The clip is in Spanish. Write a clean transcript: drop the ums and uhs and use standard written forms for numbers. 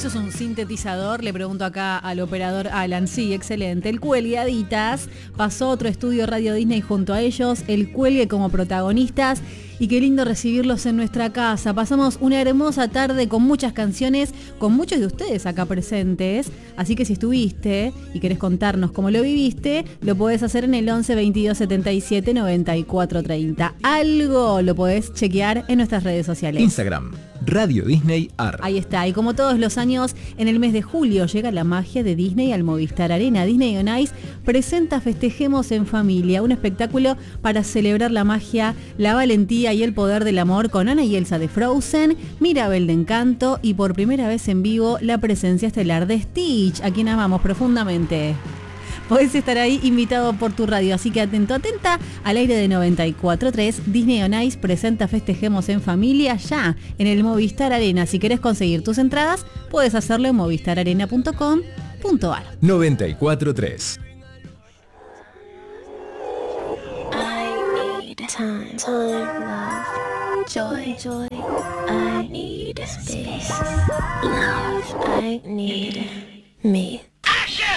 es un sintetizador? Le pregunto acá al operador Alan. Sí, excelente. El Cuelgue Aditas pasó otro estudio Radio Disney junto a ellos, el Cuelgue como protagonistas. Y qué lindo recibirlos en nuestra casa. Pasamos una hermosa tarde con muchas canciones, con muchos de ustedes acá presentes. Así que si estuviste y querés contarnos cómo lo viviste, lo podés hacer en el 11 22 77 94 30. Algo lo podés chequear en nuestras redes sociales. Instagram, Radio Disney Ar. Ahí está. Y como todos los años, en el mes de julio llega la magia de Disney al Movistar Arena. Disney on Ice presenta Festejemos en Familia, un espectáculo para celebrar la magia, la valentía y el poder del amor con Anna y Elsa de Frozen, Mirabel de Encanto y por primera vez en vivo la presencia estelar de Stitch, a quien amamos profundamente. Podés estar ahí invitado por tu radio, así que atento, atenta, al aire de 94.3, Disney on Ice presenta Festejemos en Familia ya en el Movistar Arena. Si querés conseguir tus entradas, puedes hacerlo en movistararena.com.ar. 94.3. Time, love, joy, I need space, love, I need me.